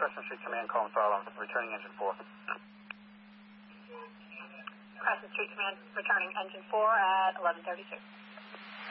Crescent Street Command calling Fowler, returning engine 4. Crescent Street Command returning engine 4 at 11:32.